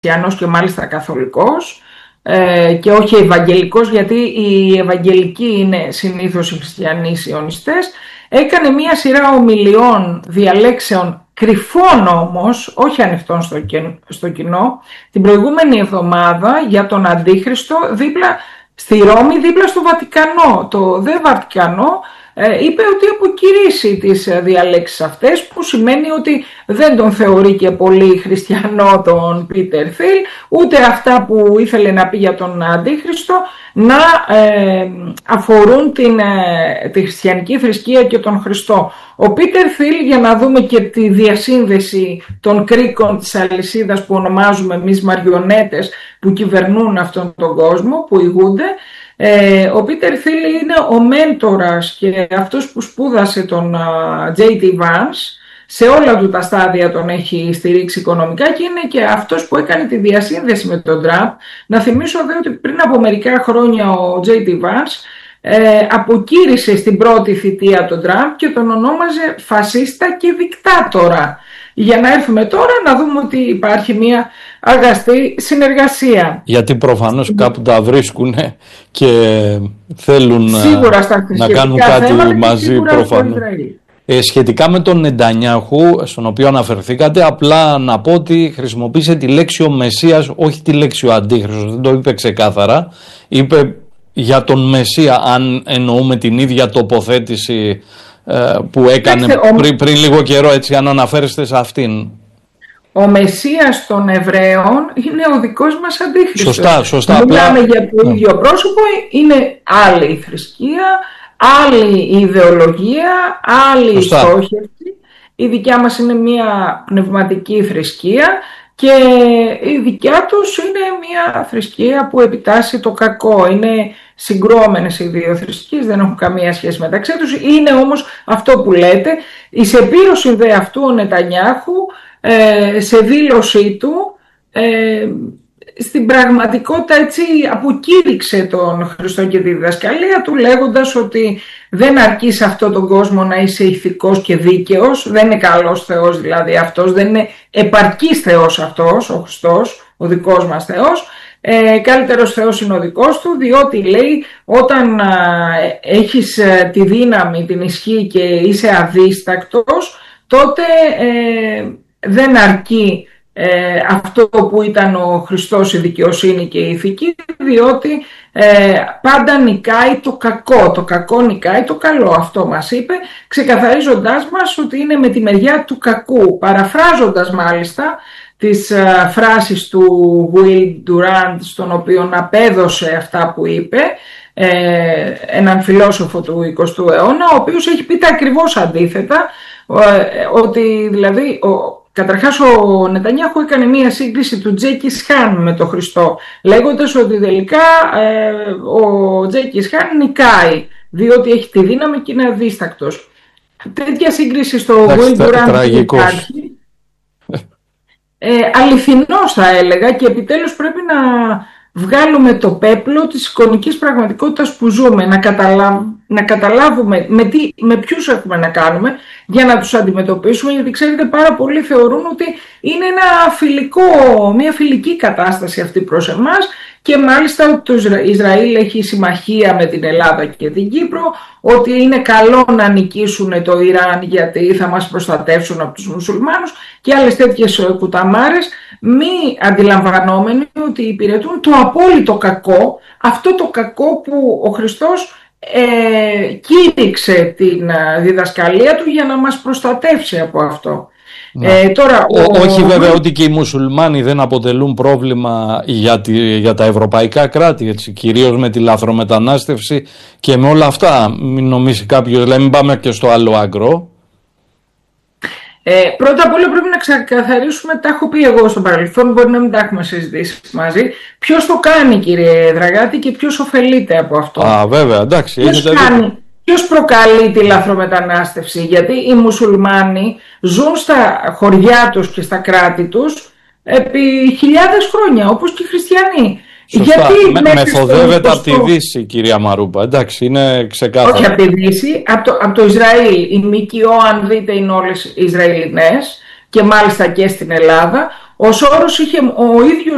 χριστιανός και μάλιστα καθολικός, και όχι ευαγγελικός, γιατί οι ευαγγελικοί είναι συνήθως οι χριστιανοί σιωνιστές. Έκανε μία σειρά ομιλιών, διαλέξεων, κρυφών όμως, όχι ανοιχτών στο κοινό, την προηγούμενη εβδομάδα για τον Αντίχριστο στη Ρώμη, δίπλα στο Βατικανό. Το δε Βατικανό είπε ότι αποκηρύσει τις διαλέξεις αυτές, που σημαίνει ότι δεν τον θεωρεί και πολύ χριστιανό τον Πίτερ Θιλ, ούτε αυτά που ήθελε να πει για τον Αντίχριστο να αφορούν τη χριστιανική θρησκεία και τον Χριστό. Ο Πίτερ Θιλ, για να δούμε και τη διασύνδεση των κρίκων της αλυσίδας που ονομάζουμε εμείς μαριονέτες που κυβερνούν αυτόν τον κόσμο, που ηγούνται, ο Πίτερ Θιλ είναι ο μέντορας και αυτός που σπούδασε τον J.D. Vance, σε όλα του τα στάδια τον έχει στηρίξει οικονομικά και είναι και αυτός που έκανε τη διασύνδεση με τον Τραμπ. Να θυμίσω δε ότι πριν από μερικά χρόνια ο J.D. Vance αποκήρυσε στην πρώτη θητεία τον Τραμπ και τον ονόμαζε φασίστα και δικτάτορα. Για να έρθουμε τώρα να δούμε ότι υπάρχει μια αγαστή συνεργασία. Γιατί προφανώς κάπου τα βρίσκουν και θέλουν να κάνουν κάτι μαζί προφανώς. Σχετικά με τον Νετανιάχου, στον οποίο αναφερθήκατε, απλά να πω ότι χρησιμοποίησε τη λέξη ο Μεσσίας, όχι τη λέξη ο Αντίχριστος, δεν το είπε ξεκάθαρα. Είπε για τον Μεσσία, αν εννοούμε την ίδια τοποθέτηση που έκανε πριν λίγο καιρό, έτσι, αν αναφέρεστε σε αυτήν. Ο Μεσσίας των Εβραίων είναι ο δικός μας Αντίχριστος. Σωστά. Μιλάμε για το ίδιο πρόσωπο, είναι άλλη η θρησκεία, άλλη η ιδεολογία, άλλη η στόχευση. Η δικιά μας είναι μια πνευματική θρησκεία και η δικιά τους είναι μια θρησκεία που επιτάσσει το κακό. Είναι συγκρόμενες οι δύο θρησκείες, δεν έχουν καμία σχέση μεταξύ τους. Είναι όμως αυτό που λέτε, η σεπήρωση δε αυτού ο Νετανιάχου σε δήλωσή του στην πραγματικότητα έτσι αποκήρυξε τον Χριστό και τη διδασκαλία του, λέγοντας ότι δεν αρκεί σε αυτόν τον κόσμο να είσαι ηθικός και δίκαιος, δεν είναι καλός Θεός δηλαδή αυτός, δεν είναι επαρκής Θεός αυτός, ο Χριστός, ο δικός μας Θεός. Καλύτερος Θεός είναι ο δικός του, διότι λέει όταν έχεις τη δύναμη, την ισχύ και είσαι αδίστακτος, τότε δεν αρκεί αυτό που ήταν ο Χριστός, η δικαιοσύνη και η ηθική, διότι πάντα νικάει το κακό, το κακό νικάει το καλό. Αυτό μας είπε, ξεκαθαρίζοντάς μας ότι είναι με τη μεριά του κακού, παραφράζοντας μάλιστα τις φράσεις του Will Durant, στον οποίο απέδωσε αυτά που είπε, έναν φιλόσοφο του 20ου αιώνα, ο οποίος έχει πει τα ακριβώς αντίθετα, ότι δηλαδή καταρχάς ο Νετανιάχου έκανε μία σύγκριση του Τζέκις Χάν με τον Χριστό, λέγοντας ότι τελικά ο Τζέκις Χάν νικάει, διότι έχει τη δύναμη και είναι αδίστακτος. Τέτοια σύγκριση στο Will Durant υπάρχει. Αληθινός θα έλεγα, και επιτέλους πρέπει να βγάλουμε το πέπλο της εικονικής πραγματικότητας που ζούμε, να καταλάβουμε με ποιους έχουμε να κάνουμε για να τους αντιμετωπίσουμε, γιατί ξέρετε πάρα πολλοί θεωρούν ότι είναι μια φιλική κατάσταση αυτή προς εμάς, και μάλιστα το Ισραήλ έχει συμμαχία με την Ελλάδα και την Κύπρο, ότι είναι καλό να νικήσουν το Ιράν γιατί θα μας προστατεύσουν από τους μουσουλμάνους και άλλες τέτοιες κουταμάρες, μη αντιλαμβανόμενοι ότι υπηρετούν το απόλυτο κακό, αυτό το κακό που ο Χριστός κήρυξε την διδασκαλία του για να μας προστατεύσει από αυτό. Τώρα, όχι βέβαια ότι και οι μουσουλμάνοι δεν αποτελούν πρόβλημα για τα ευρωπαϊκά κράτη, έτσι, κυρίως με τη λαθρομετανάστευση και με όλα αυτά. Μην νομίσει κάποιος, δηλαδή μην πάμε και στο άλλο άκρο. Πρώτα απ' όλα πρέπει να ξεκαθαρίσουμε, τα έχω πει εγώ στο παρελθόν, μπορεί να μην τα έχουμε συζητήσει μαζί, ποιος το κάνει, κύριε Δραγάτη, και ποιος ωφελείται από αυτό. Βέβαια, εντάξει. Ποιος προκαλεί τη λαθρομετανάστευση? Γιατί οι μουσουλμάνοι ζουν στα χωριά τους και στα κράτη τους επί χιλιάδες χρόνια, όπως και οι χριστιανοί. Σωστά. Γιατί μεθοδεύεται από τη Δύση, κυρία Μαρούπα. Εντάξει, είναι ξεκάθαρο. Όχι από τη Δύση, από το Ισραήλ. Οι ΜΚΟ, αν δείτε, είναι όλες Ισραηλινές, και μάλιστα και στην Ελλάδα. Ο Σόρος είχε ο ίδιος